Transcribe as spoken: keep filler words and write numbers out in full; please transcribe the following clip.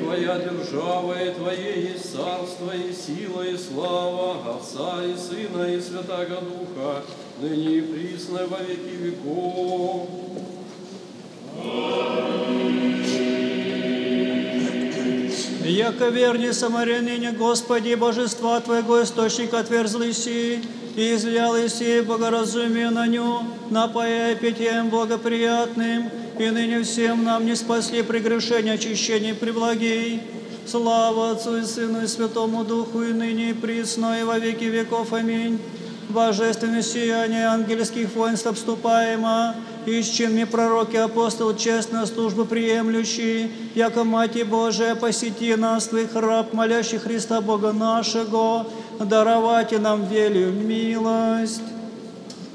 Твоя держава, и Твое есть царство, и сила, и слава Отца и Сына, и Святаго Духа, ныне и присно во веки веков. Яко верни самарянине, Господи, божества Твоего источник отверзлися, и излялися богоразумие на ню, напоя питьем благоприятным, и ныне всем нам не спасли прегрешения очищения преблагий. Слава Отцу и Сыну и Святому Духу, и ныне и присно, и во веки веков. Аминь. Божественное сияние ангельских воинств обступаемо, и с чинами пророки, апостол, честно службу приемлющие, яко Мати Божия, посети нас, Твоих раб, молящий Христа Бога нашего, даровать нам велию милость.